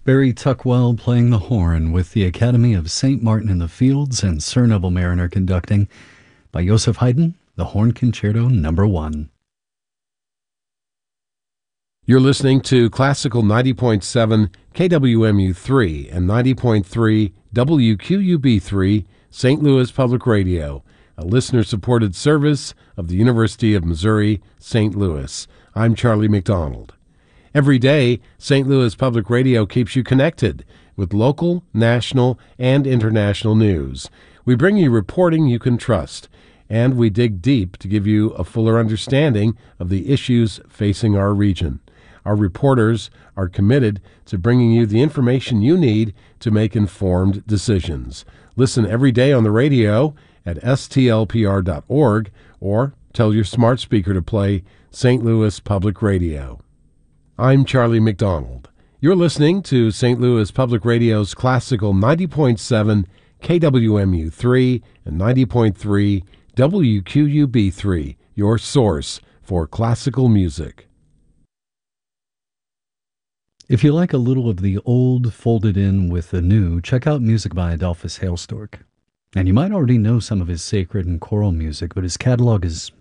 Barry Tuckwell playing the horn with the Academy of St. Martin in the Fields and Sir Neville Mariner conducting by Joseph Haydn, the Horn Concerto No. 1. You're listening to Classical 90.7 KWMU3 and 90.3 WQUB3 St. Louis Public Radio, a listener-supported service of the University of Missouri, St. Louis. I'm Charlie McDonald. Every day, St. Louis Public Radio keeps you connected with local, national, and international news. We bring you reporting you can trust, and we dig deep to give you a fuller understanding of the issues facing our region. Our reporters are committed to bringing you the information you need to make informed decisions. Listen every day on the radio at stlpr.org or tell your smart speaker to play St. Louis Public Radio. I'm Charlie McDonald. You're listening to St. Louis Public Radio's Classical 90.7 KWMU3 and 90.3 WQUB3, your source for classical music. If you like a little of the old folded in with the new, check out music by Adolphus Hailstork. And you might already know some of his sacred and choral music, but his catalog is